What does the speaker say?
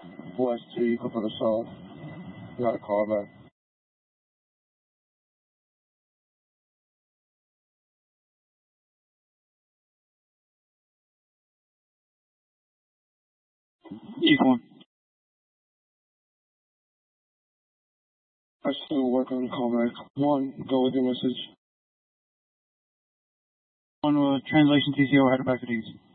West T, up on the south. Got a call back. Equal. I still work on the call back. One, go with your message. One translation TCO, head back to these.